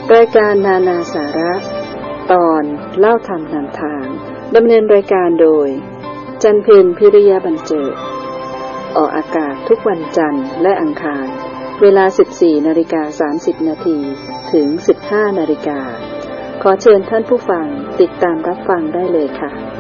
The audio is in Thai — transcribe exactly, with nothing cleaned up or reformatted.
รายการนานาสาระตอนเล่าธรรมนำทางดำเนินรายการโดยจันเพ็ญพิริยบรรเจิดออกอากาศทุกวันจันทร์และอังคารเวลา สิบสี่นาฬิกาสามสิบนาที ถึง สิบห้านาฬิกาขอเชิญท่านผู้ฟังติดตามรับฟังได้เลยค่ะ